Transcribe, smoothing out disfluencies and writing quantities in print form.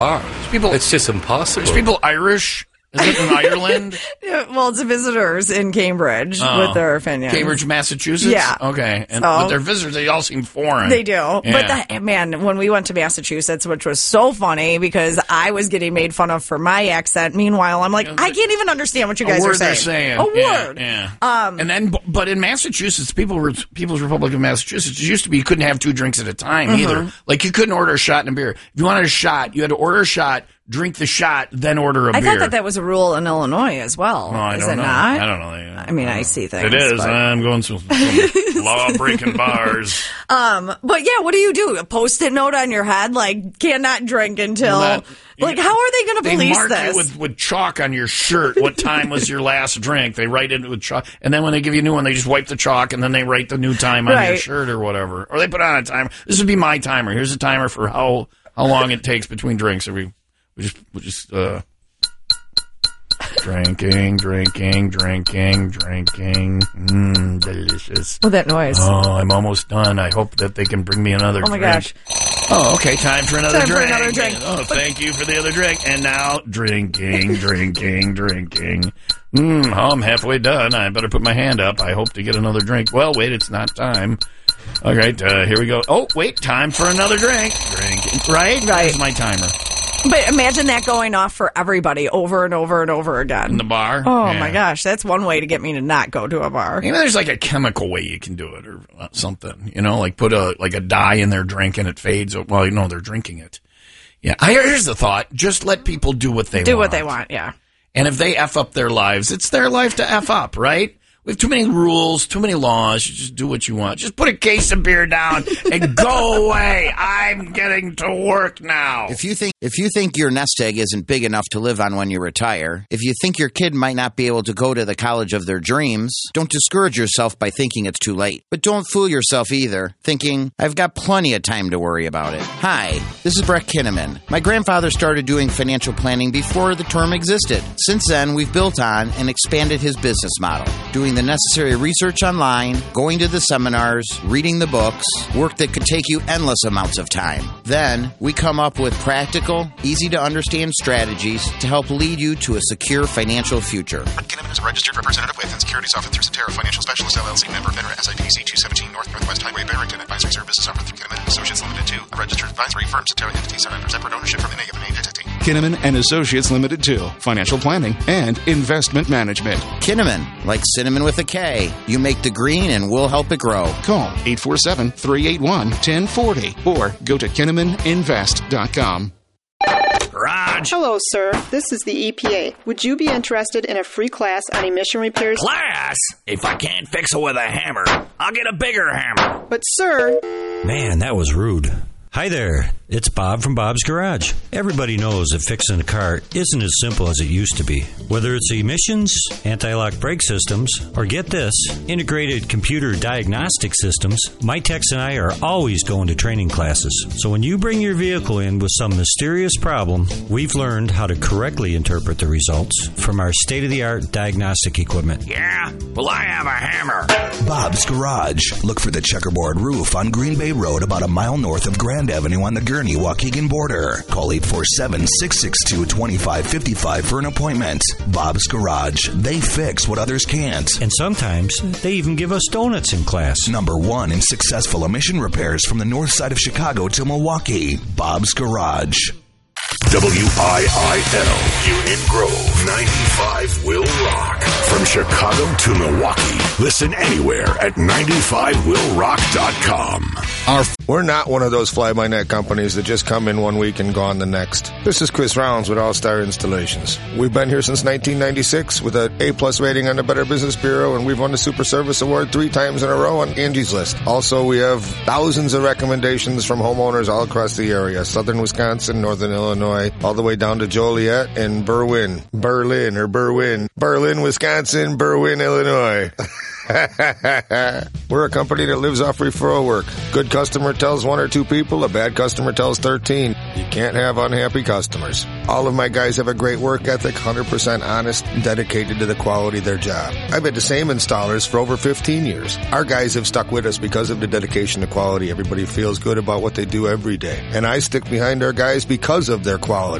It's just impossible. There's people Irish. Is it in Ireland? Yeah, well, it's visitors in Cambridge with their Fenians. Cambridge, Massachusetts? Yeah. Okay. And with their visitors, they all seem foreign. They do. Yeah. But man, when we went to Massachusetts, which was so funny because I was getting made fun of for my accent. Meanwhile, I'm like, I can't even understand what you guys are saying. A word. Yeah. And then, but in Massachusetts, People's Republic of Massachusetts, it used to be you couldn't have 2 drinks at a time either. Like you couldn't order a shot and a beer. If you wanted a shot, you had to order a shot, drink the shot, then order a beer. I thought that was a rule in Illinois as well. I Is don't it know. not? I don't know. I mean, I see things. It is. But... I'm going to some law-breaking bars. But yeah, what do you do? A Post-it note on your head, like cannot drink until. How are they going to police this? They mark you with chalk on your shirt. What time was your last drink? They write it with chalk, and then when they give you a new one, they just wipe the chalk, and then they write the new time on your shirt or whatever. Or they put on a timer. This would be my timer. Here's a timer for how long it takes between drinks. So we just drinking. Delicious. Well, that noise. Oh, I'm almost done. I hope that they can bring me another drink. Oh, my gosh. Oh, okay. Time for another drink. Oh, thank you for the other drink. And now drinking. I'm halfway done. I better put my hand up. I hope to get another drink. Well, wait, it's not time. All right, here we go. Oh, wait, time for another drink. Drinking. Right? Here's my timer. But imagine that going off for everybody over and over and over again. In the bar? Oh, my gosh. That's one way to get me to not go to a bar. Maybe there's like a chemical way you can do it or something. You know, like put a dye in their drink and it fades. Well, no, they're drinking it. Yeah. Here's the thought. Just let people do what they want. Do what they want, yeah. And if they F up their lives, it's their life to F up, right? We have too many rules, too many laws. You just do what you want. Just put a case of beer down and go away. I'm getting to work now. If you think your nest egg isn't big enough to live on when you retire, if you think your kid might not be able to go to the college of their dreams, don't discourage yourself by thinking it's too late. But don't fool yourself either, thinking, I've got plenty of time to worry about it. Hi, this is Brett Kinnaman. My grandfather started doing financial planning before the term existed. Since then, we've built on and expanded his business model, doing the necessary research online, going to the seminars, reading the books, work that could take you endless amounts of time. Then, we come up with practical, easy-to-understand strategies to help lead you to a secure financial future. Kinnaman is a registered representative with and securities offered through Cetera Financial Specialist, LLC, member FINRA, SIPC 217 Northwest Highway, Barrington. Advisory services offered through Kinnaman & Associates Limited 2, a registered advisory firm. Cetera entities are under separate ownership from any of an entity. Kinnaman & Associates Limited 2, financial planning and investment management. Kinnaman, like cinnamon with a K. You make the green and we'll help it grow. Call 847-381-1040 or go to KinnamanInvest.com. Raj. Hello, sir. This is the EPA. Would you be interested in a free class on emission repairs? Class? If I can't fix it with a hammer, I'll get a bigger hammer. But, sir... Man, that was rude. Hi there, it's Bob from Bob's Garage. Everybody knows that fixing a car isn't as simple as it used to be. Whether it's emissions, anti-lock brake systems, or get this, integrated computer diagnostic systems, my techs and I are always going to training classes. So when you bring your vehicle in with some mysterious problem, we've learned how to correctly interpret the results from our state-of-the-art diagnostic equipment. Yeah? Well, I have a hammer. Bob's Garage. Look for the checkerboard roof on Green Bay Road about a mile north of Grand Avenue on the Gurnee-Waukegan border. Call 847-662-2555 for an appointment. Bob's Garage. They fix what others can't. And sometimes they even give us donuts in class. Number 1 in successful emission repairs from the north side of Chicago to Milwaukee. Bob's Garage. WIIL, Union Grove, 95 will rock. From Chicago to Milwaukee. Listen anywhere at 95willrock.com. We're not one of those fly-by-night companies that just come in one week and gone the next. This is Chris Rounds with All-Star Installations. We've been here since 1996 with an A-plus rating on the Better Business Bureau, and we've won the Super Service Award 3 times in a row on Angie's List. Also, we have thousands of recommendations from homeowners all across the area. Southern Wisconsin, Northern Illinois, all the way down to Joliet and Berwyn, Wisconsin, Berwyn, Illinois. We're a company that lives off referral work. Good customer tells 1 or 2 people, a bad customer tells 13. You can't have unhappy customers. All of my guys have a great work ethic, 100% honest, and dedicated to the quality of their job. I've had the same installers for over 15 years. Our guys have stuck with us because of the dedication to quality. Everybody feels good about what they do every day. And I stick behind our guys because of their quality.